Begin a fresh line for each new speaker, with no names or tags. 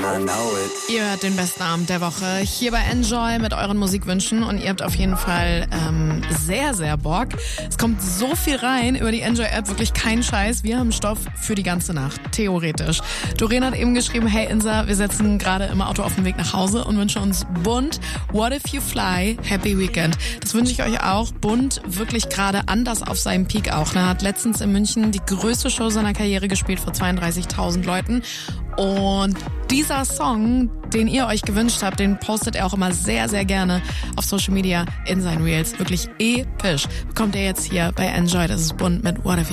Ihr hört den besten Abend der Woche hier bei Enjoy mit euren Musikwünschen und ihr habt auf jeden Fall sehr, sehr Bock. Es kommt so viel rein über die Enjoy-App, wirklich kein Scheiß. Wir haben Stoff für die ganze Nacht, theoretisch. Doreen hat eben geschrieben, hey Insa, wir sitzen gerade im Auto auf dem Weg nach Hause und wünschen uns bunt, What If You Fly, Happy Weekend. Das wünsche ich euch auch. Bunt, wirklich gerade anders auf seinem Peak auch. Er hat letztens in München die größte Show seiner Karriere gespielt vor 32.000 Leuten. Und dieser Song, den ihr euch gewünscht habt, den postet er auch immer sehr, sehr gerne auf Social Media in seinen Reels. Wirklich episch. Bekommt ihr jetzt hier bei Enjoy. Das ist bunt mit What If You